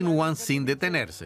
continúan sin detenerse.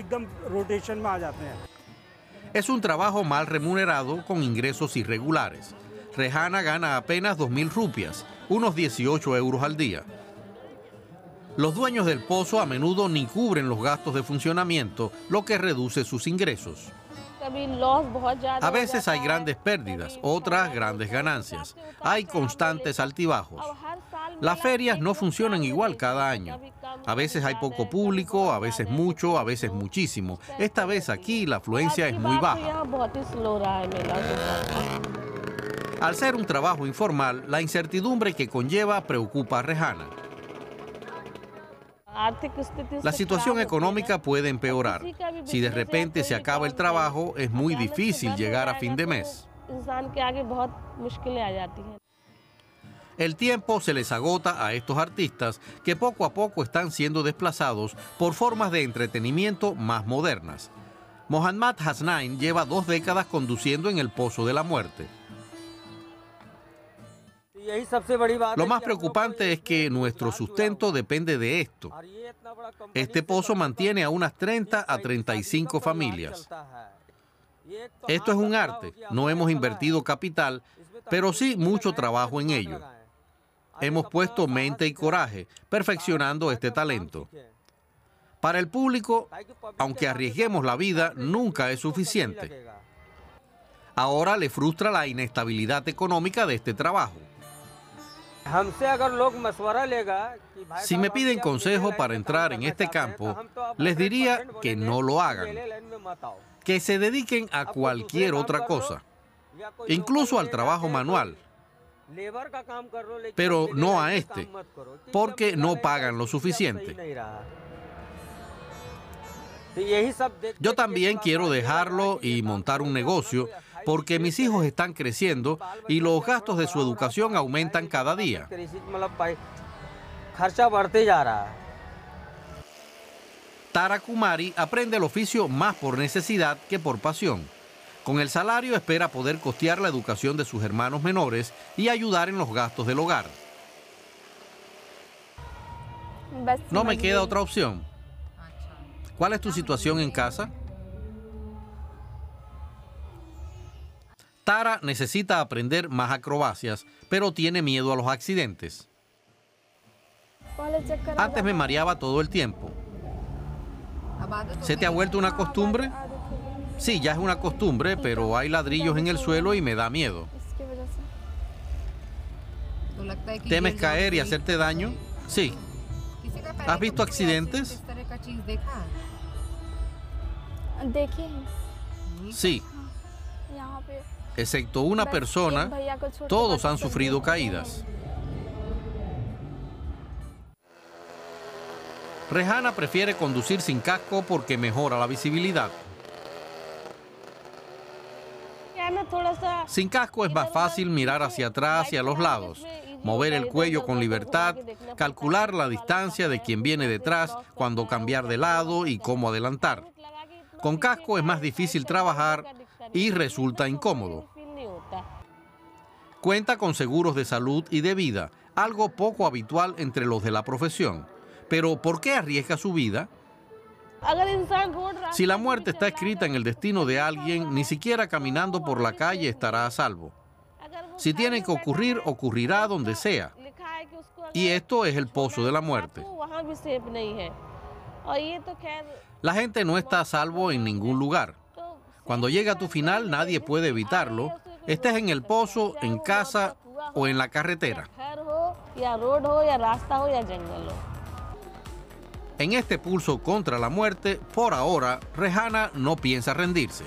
Es un trabajo mal remunerado con ingresos irregulares. Rehana gana apenas 2.000 rupias, unos 18 euros al día. Los dueños del pozo a menudo ni cubren los gastos de funcionamiento, lo que reduce sus ingresos. A veces hay grandes pérdidas, otras grandes ganancias. Hay constantes altibajos. Las ferias no funcionan igual cada año. A veces hay poco público, a veces mucho, a veces muchísimo. Esta vez aquí la afluencia es muy baja. Al ser un trabajo informal, la incertidumbre que conlleva preocupa a Rehana. La situación económica puede empeorar. Si de repente se acaba el trabajo, es muy difícil llegar a fin de mes. El tiempo se les agota a estos artistas que poco a poco están siendo desplazados por formas de entretenimiento más modernas. Mohammad Hasnain lleva 2 décadas conduciendo en el Pozo de la Muerte. Lo más preocupante es que nuestro sustento depende de esto. Este pozo mantiene a unas 30 a 35 familias. Esto es un arte, no hemos invertido capital, pero sí mucho trabajo en ello. Hemos puesto mente y coraje, perfeccionando este talento. Para el público, aunque arriesguemos la vida, nunca es suficiente. Ahora le frustra la inestabilidad económica de este trabajo. Si me piden consejo para entrar en este campo, les diría que no lo hagan, que se dediquen a cualquier otra cosa, incluso al trabajo manual, pero no a este, porque no pagan lo suficiente. Yo también quiero dejarlo y montar un negocio, porque mis hijos están creciendo y los gastos de su educación aumentan cada día. Tara Kumari aprende el oficio más por necesidad que por pasión. Con el salario espera poder costear la educación de sus hermanos menores y ayudar en los gastos del hogar. No me queda otra opción. ¿Cuál es tu situación en casa? Tara necesita aprender más acrobacias, pero tiene miedo a los accidentes. Antes me mareaba todo el tiempo. ¿Se te ha vuelto una costumbre? Sí, ya es una costumbre, pero hay ladrillos en el suelo y me da miedo. ¿Temes caer y hacerte daño? Sí. ¿Has visto accidentes? Sí. Excepto una persona, todos han sufrido caídas. Rehana prefiere conducir sin casco porque mejora la visibilidad. Sin casco es más fácil mirar hacia atrás y a los lados, mover el cuello con libertad, calcular la distancia de quien viene detrás, cuándo cambiar de lado y cómo adelantar. Con casco es más difícil trabajar y resulta incómodo. Cuenta con seguros de salud y de vida, algo poco habitual entre los de la profesión. Pero ¿por qué arriesga su vida? Si la muerte está escrita en el destino de alguien, ni siquiera caminando por la calle estará a salvo. Si tiene que ocurrir, ocurrirá donde sea. Y esto es el Pozo de la Muerte. La gente no está a salvo en ningún lugar. Cuando llega a tu final, nadie puede evitarlo, estés en el pozo, en casa o en la carretera. En este pulso contra la muerte, por ahora, Rehana no piensa rendirse.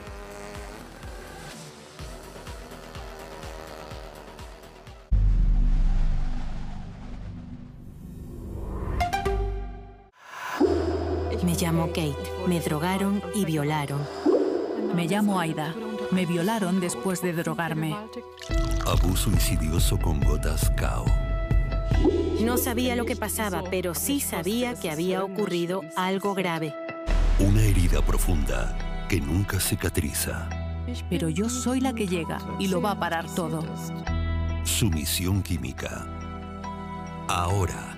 Me llamo Kate. Me drogaron y violaron. Me llamo Aida. Me violaron después de drogarme. Abuso insidioso con gotas Kao. No sabía lo que pasaba, pero sí sabía que había ocurrido algo grave. Una herida profunda que nunca cicatriza. Pero yo soy la que llega y lo va a parar todo. Sumisión química. Ahora.